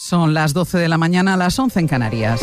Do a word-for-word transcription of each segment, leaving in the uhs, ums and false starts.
Son las doce de la mañana, las once en Canarias.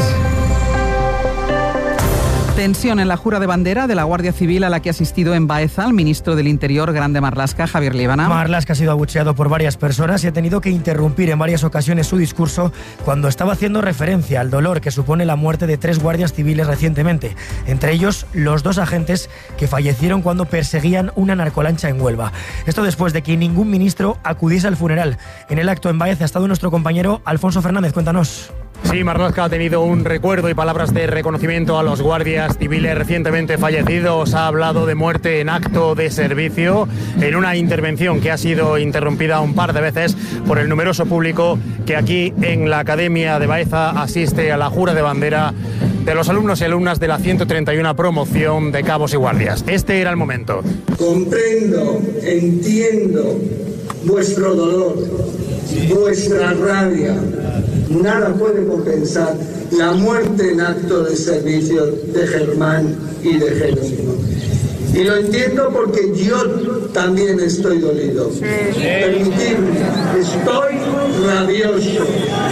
Tensión en la jura de bandera de la Guardia Civil a la que ha asistido en Baeza el ministro del Interior, Grande Marlaska, Javier Líbana. Marlaska ha sido abucheado por varias personas y ha tenido que interrumpir en varias ocasiones su discurso cuando estaba haciendo referencia al dolor que supone la muerte de tres guardias civiles recientemente, entre ellos los dos agentes que fallecieron cuando perseguían una narcolancha en Huelva. Esto después de que ningún ministro acudiese al funeral. En el acto en Baeza ha estado nuestro compañero Alfonso Fernández. Cuéntanos. Sí, Marlaska ha tenido un recuerdo y palabras de reconocimiento a los guardias civiles recientemente fallecidos. Ha hablado de muerte en acto de servicio en una intervención que ha sido interrumpida un par de veces por el numeroso público que aquí en la Academia de Baeza asiste a la jura de bandera de los alumnos y alumnas de la ciento treinta y uno promoción de Cabos y Guardias. Este era el momento. Comprendo, entiendo vuestro dolor, vuestra rabia. Nada puede compensar la muerte en acto de servicio de Germán y de Jerónimo. Y lo entiendo porque yo también estoy dolido. Sí. Permitidme, estoy rabioso.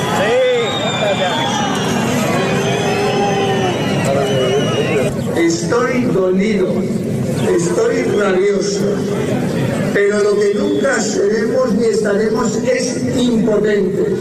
Sí. Estoy dolido, estoy rabioso. Pero lo que nunca seremos ni estaremos es impotentes.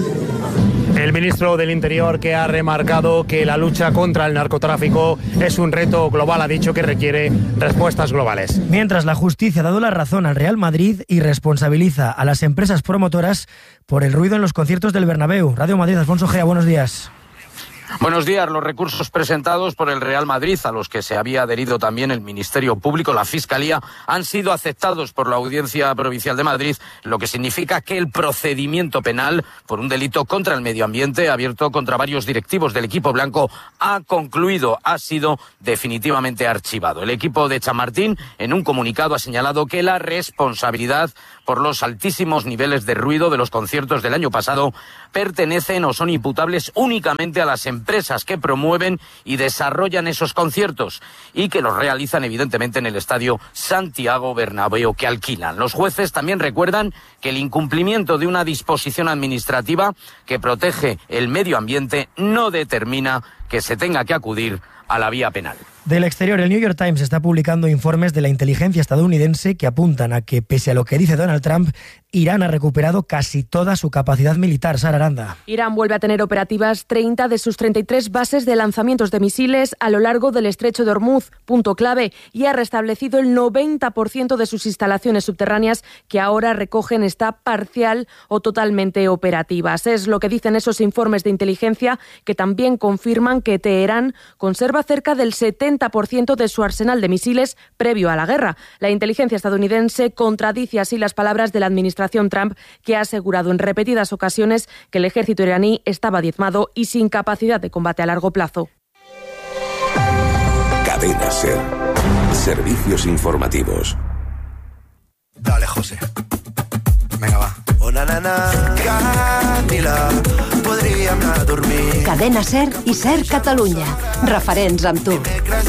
El ministro del Interior, que ha remarcado que la lucha contra el narcotráfico es un reto global, ha dicho que requiere respuestas globales. Mientras la justicia ha dado la razón al Real Madrid y responsabiliza a las empresas promotoras por el ruido en los conciertos del Bernabéu. Radio Madrid, Alfonso Gea, buenos días. Buenos días. Los recursos presentados por el Real Madrid, a los que se había adherido también el Ministerio Público, la Fiscalía, han sido aceptados por la Audiencia Provincial de Madrid, lo que significa que el procedimiento penal por un delito contra el medio ambiente abierto contra varios directivos del equipo blanco ha concluido, ha sido definitivamente archivado. El equipo de Chamartín, en un comunicado, ha señalado que la responsabilidad por los altísimos niveles de ruido de los conciertos del año pasado pertenecen o son imputables únicamente a las empresas que promueven y desarrollan esos conciertos y que los realizan evidentemente en el estadio Santiago Bernabéu que alquilan. Los jueces también recuerdan que el incumplimiento de una disposición administrativa que protege el medio ambiente no determina que se tenga que acudir a la vía penal. Del exterior, el New York Times está publicando informes de la inteligencia estadounidense que apuntan a que, pese a lo que dice Donald Trump, Irán ha recuperado casi toda su capacidad militar. Sara Aranda. Irán vuelve a tener operativas treinta de sus treinta y tres bases de lanzamientos de misiles a lo largo del estrecho de Hormuz, punto clave, y ha restablecido el noventa por ciento de sus instalaciones subterráneas que ahora recogen esta parcial o totalmente operativas. Es lo que dicen esos informes de inteligencia que también confirman que Teherán conserva cerca del setenta por ciento de su arsenal de misiles previo a la guerra. La inteligencia estadounidense contradice así las palabras de la administración Trump, que ha asegurado en repetidas ocasiones que el ejército iraní estaba diezmado y sin capacidad de combate a largo plazo. Cadena SER. Servicios informativos. Dale, José. Venga, va. Una nana, Camila, podríem anar a dormir. Cadena SER i SER Catalunya. Referents amb tu.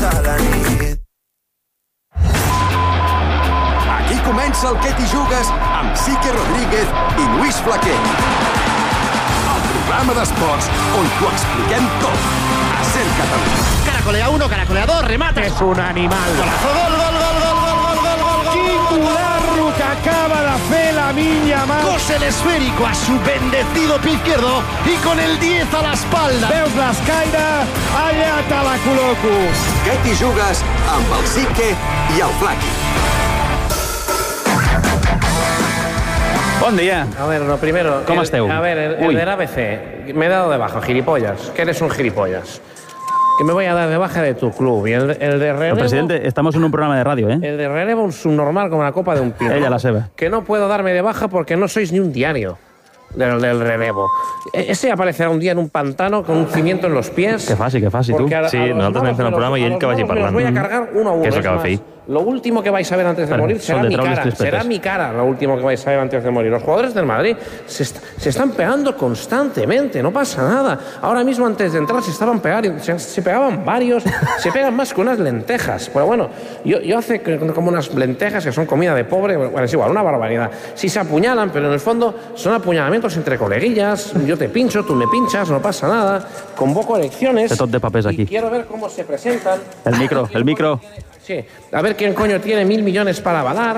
Aquí comença el Que t'hi jugues amb Sique Rodríguez i Luis Flaquer. El programa d'esports on t'ho expliquem tot. A SER Catalunya. Caracolea uno, caracolea dos, remate. És un animal. Golazo, gol, gol, gol, gol, gol, gol, gol, gol, gol. Quin que acaba de fer la Minya Mal. Cose el esférico a su bendecido pie izquierdo y con el diez a la espalda. Veus l'escaire? Allà te la col·loco. Que t'hi jugues amb el Sique i el Flaqui. Bon dia. A ver, lo primero... Com el, esteu? A ver, el, el del A B C. Me he dado de baja, gilipollas. Que eres un gilipollas. Que me voy a dar de baja de tu club. Y el, el de relevo... No, presidente, estamos en un programa de radio, ¿eh? El de relevo es un subnormal como la copa de un pino. Ella la sabe. Que no puedo darme de baja porque no sois ni un diario del, del relevo. Ese aparecerá un día en un pantano con un cimiento en los pies. Que fácil, que fácil, tu. A, sí, a nosaltres anem fent el programa i ell que vagi parlant. Los voy a cargar uno a uno. Que és el que va fer. Lo último que vais a ver antes de morir será mi cara. Será mi cara lo último que vais a ver antes de morir. Los jugadores del Madrid se, est se están pegando constantemente, no pasa nada. Ahora mismo antes de entrar se estaban pegando, se, se pegaban varios, se pegan más que unas lentejas. Pero bueno, yo, yo hace como unas lentejas que son comida de pobre, bueno, es igual, una barbaridad. Sí se apuñalan, pero en el fondo son apuñalamientos encuentros entre coleguillas, yo te pincho, tú me pinchas, no pasa nada. Convoco elecciones. De tot de papers aquí. Y quiero ver cómo se presentan. El micro, el micro. Sí, a ver quién coño tiene mil millones para avalar.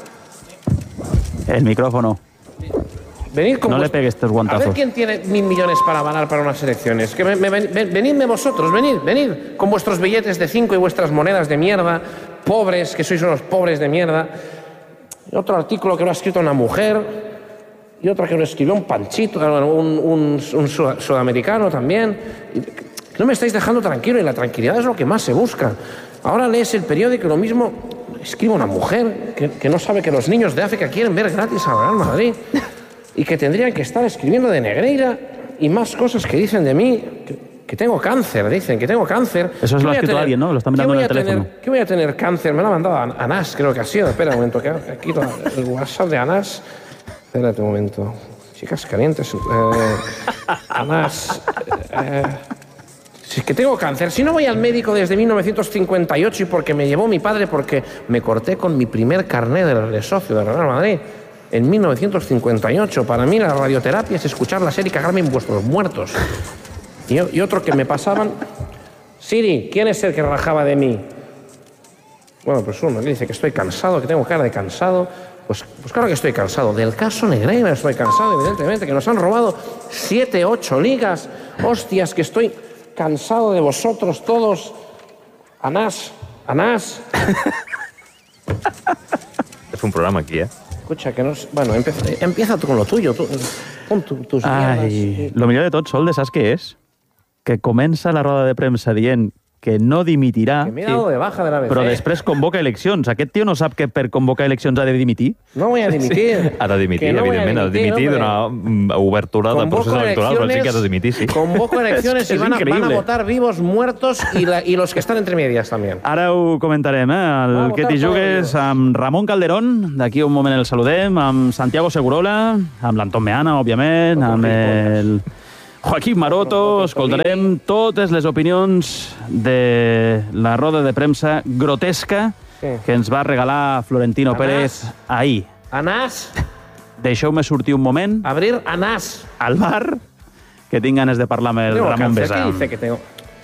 El micrófono. Venid con no vos... le pegues estos guantazos. A ver quién tiene mil millones para avalar para unas elecciones. Que me, me, ven, venidme vosotros, venid, venid. Con vuestros billetes de cinco y vuestras monedas de mierda. Pobres, que sois unos pobres de mierda. Y otro artículo que lo ha escrito una mujer. Y otro que lo escribió un panchito, un, un, un sudamericano también. Y no me estáis dejando tranquilo, y la tranquilidad es lo que más se busca. Ahora lees el periódico y lo mismo escribe una mujer que, que no sabe que los niños de África quieren ver gratis al Real Madrid. Y que tendrían que estar escribiendo de Negreira y más cosas que dicen de mí, que, que tengo cáncer, dicen que tengo cáncer. Eso es lo ha escrito tener, alguien, ¿no? Lo está mirando en el teléfono. Tener, ¿Qué voy a tener cáncer? Me lo ha mandado Anás, creo que ha sido. Espera un momento, que aquí el WhatsApp de Anás. Espérate un momento. Chicas calientes. Eh, Anás. Eh, si es que tengo cáncer. Si no voy al médico desde mil novecientos cincuenta y ocho y porque me llevó mi padre porque me corté con mi primer carné de socio de Real Madrid. En mil novecientos cincuenta y ocho, para mí la radioterapia es escuchar la serie y cagarme en vuestros muertos. Y, y otro que me pasaban... Siri, ¿quién es el que rajaba de mí? Bueno, pues uno que dice que estoy cansado, que tengo cara de cansado. Pues, pues claro que estoy cansado. Del caso Negreira estoy cansado, evidentemente, que nos han robado siete, ocho ligas. Hostias, que estoy cansado de vosotros todos. Anás, Anás. Es un programa aquí, ¿eh? Escucha, que no... Bueno, empieza, empieza tú con lo tuyo. Tu, con tu, tus Ai, lo millor de tot, Solde, saps què és? Que comença la roda de premsa dient que no dimitirà, que me he dado de baja de la B C. Però després convoca eleccions. Aquest tio no sap que per convocar eleccions ha de dimitir? No voy a dimitir. Sí. Ha de dimitir, no evidentment. Ha de dimitir no, d'una obertura del procés electoral, però sí que ha de dimitir, sí. Convoco elecciones y van a, van a votar vivos, muertos y, la, y los que están entre medias también. Ara ho comentarem, eh? El que t'hi jugues amb Ramon Calderón, d'aquí un moment el saludem, amb Santiago Segurola, amb l'Anton Meana, òbviament, amb el... Joaquín Maroto, escoltarem totes les opinions de la roda de premsa grotesca sí. que ens va regalar Florentino Anás. Pérez ahir. Anás. Deixeu-me sortir un moment. Abrir Anás. Al bar, que tinc ganes de parlar amb el tengo Ramon Besà. ¿Qué dice que tengo?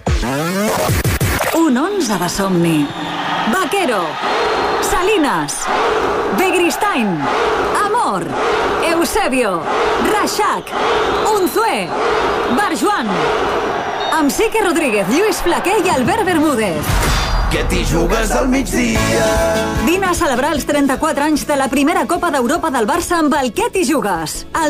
Un onze de somni. Vaquero. Salinas. Begristain. Amor. Eusebio. Reixac. Unzué. Barjuan. Amb Sique Rodríguez, Lluís Flaquer i Albert Bermúdez. Que t'hi jugues al migdia. Vine a celebrar els trenta-quatre anys de la primera Copa d'Europa del Barça amb el Que t'hi jugues. El